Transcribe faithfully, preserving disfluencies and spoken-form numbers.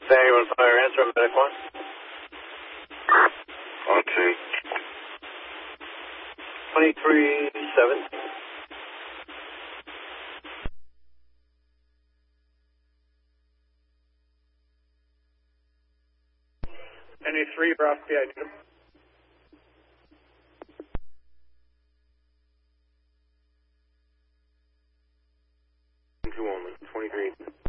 Anyone fire answer on medic one? On two. twenty-three seven. N A three, Bravo P I. Two only. twenty-three.